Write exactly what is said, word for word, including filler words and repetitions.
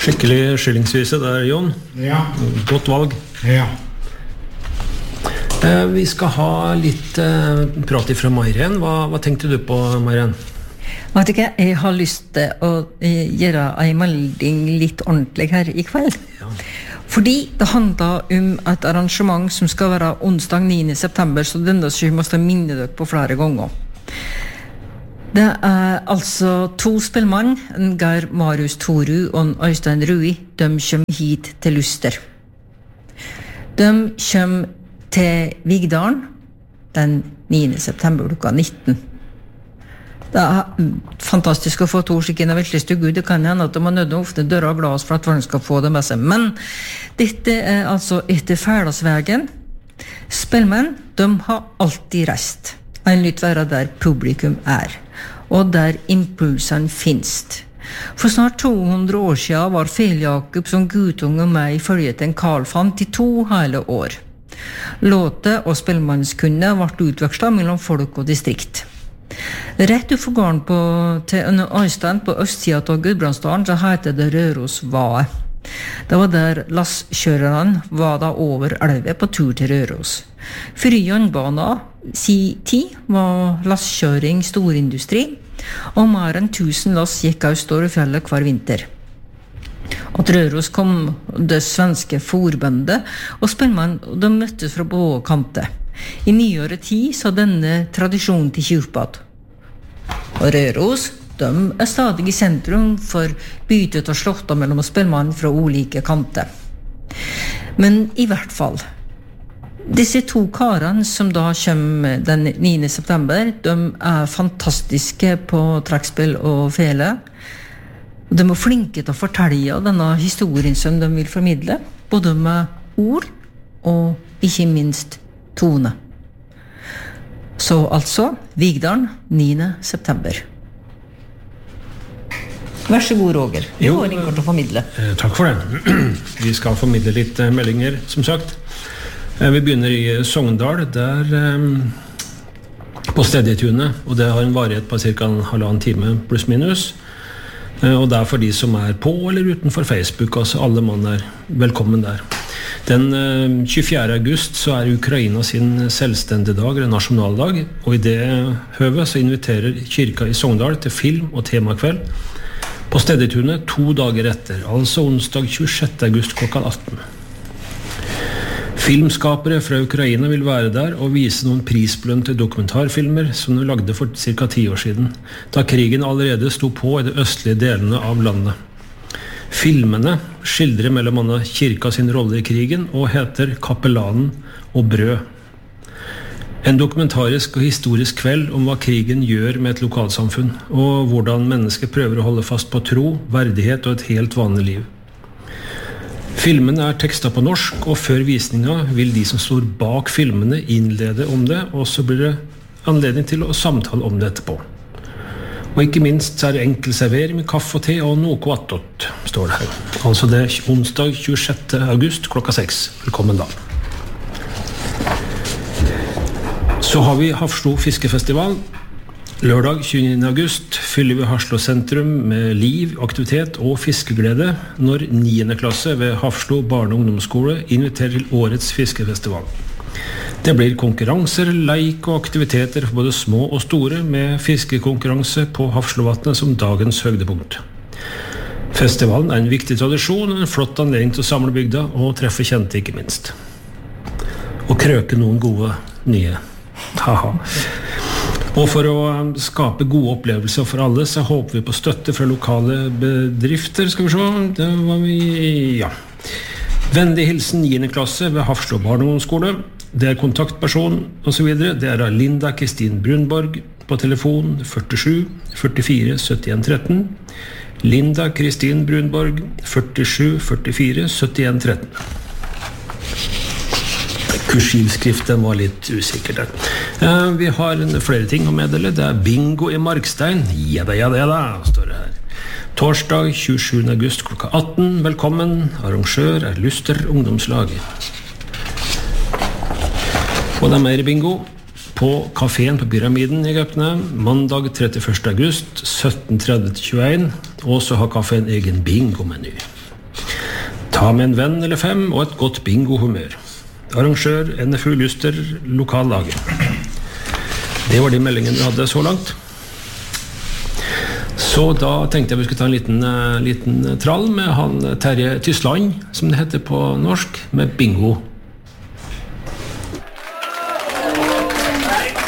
Skikkelig skillingsvise der, Jon. Ja. Godt valg. Ja. Eh, vi skal ha litt eh, prat fra Mairen. Hva, hva tenkte du på, Mairen? Vet ikke, jeg har lyst til å eh, gjøre en melding litt ordentlig her i kveld. Ja. Fordi det handler om et arrangement som skal være onsdag niende september, så denne skal vi måtte minne dere på flere ganger. Det er altså to spillmann, en Geir Marius Toru og en Øystein Rui. De kommer hit til Luster. De kommer til Vigdalen den niende september klokka nitten. Det er fantastisk å få to skikkene veldig stygge ut. Det kan hende at de har nødt å ofte døre av glas for at folk skal få det med seg. Men dette er altså etter Færdalsvegen. Spillmenn, de har alltid reist. En lytt være der publikum er, og der impulsen finst. For snart to hundre år siden var Fel Jakob som gutunge med i følget en Karl fant i to hele år. Låte og spillmannskunne ble utvekslet mellom folk og distrikt. Rett utenfor gården på, til en Øystein på østsiden av Gudbrandsdalen så heter det Røros Vae. Det var der lasskjørerne var da over elve på tur til Røros. For jernbana si tid var lasskjøring storindustri, og mer enn tusen lass gikk av Storefjellet hver vinter. Og til Røros kom det svenske forbundet, og spillmann de møttes fra både kanter. I nyere tid så denne tradisjonen til kjøpbad. Og Røros, de er stadig i sentrum for bytet og slåtta mellom spillmann fra ulike kanter. Men i hvert fall, disse to karene som da kommer den niende september, de er fantastiske på trekkspill og fele. De er flinke til å fortelle denne historien som de vil formidle, både med ord og ikke minst tone. Så altså, Vigdalen, niende september. Vær så god, Roger. Jo, Du har en kort å formidle. Eh, takk for det. Vi skal formidle litt eh, meldinger, som sagt. Eh, vi begynner i Sogndal, der eh, på Stedjetunet, og det har en varighet på cirka en halvannen time pluss minus. Eh, og det er for de som er på eller utenfor Facebook, altså alle mann er velkommen der. Den eh, tjuefjerde august så er Ukraina sin selvstendige dag, eller nasjonaldag, og i det høvet så inviterer kirka i Sogndal til film- og temakveld på Stedjetunet to dager etter, altså onsdag tjuesjette august klokka atten. Filmskapere fra Ukraina vil være der og vise noen prisbelønte dokumentarfilmer som de lagde for cirka ti år siden, da krigen allerede sto på i de østlige delene av landet. Filmene skildrer mellom annet kirka sin rolle i krigen og heter Kapellanen og brød. En dokumentarisk og historisk kveld om hva krigen gjør med et lokalsamfunn, og hvordan mennesker prøver å holde fast på tro, verdighet og et helt vanlig liv. Filmene er tekstet på norsk, og før visninga vil de som står bak filmene innlede om det, og så blir det anledning til å samtale om det etterpå. Og ikke minst er det enkel servering med kaffe og te og noe attåt, står det her. Altså det er onsdag tjuesjette august klokka seks. Velkommen da. Så har vi Hafslo fiskefestival. Lørdag tjueniende august fyller vi Hafslo sentrum med liv, aktivitet og fiskeglede når niende klasse ved Hafslo barne- og ungdomsskole inviterer til årets fiskefestival. Det blir konkurranser, leik og aktiviteter for både små og store med fiskekonkurranse på Hafslovatnet som dagens høydepunkt. Festivalen er en viktig tradisjon og en flott anledning til å samle bygda og treffe kjente ikke minst. Og krøke noen gode nye. Haha. Og for å skape gode opplevelser for alle så håper vi på støtte fra lokale bedrifter. Skal vi se, det var vi, ja. Vennlig hilsen niende klasse ved Hafslo barne- og ungdomsskole. Det er kontaktperson og så videre. Det er Linda Kristin Brunborg på telefon førtisju førtifire syttien tretten. Linda Kristin Brunborg førtisju førtifire syttien tretten. Kursivskriften var litt usikker der. Eh, vi har flere ting å meddele. Det er bingo i Markstein. Ja da, ja da, ja da, står det her. Torsdag tjuesjuende august klokka atten. Velkommen. Arrangør er Luster ungdomslag. Og det er mer bingo på kaféen på Pyramiden i Gøpne. Mandag trettiførste august sytten tretti til tjueen. Og så har kaféen egen bingo-meny. Ta med en venn eller fem og et godt bingo-humør. Arrangør N F U Lyster, lokallaget. Det var de meldingene vi hadde så langt. Så da tenkte jeg vi skulle ta en liten, liten trall med han Terje Tysland, som det heter på norsk, med bingo.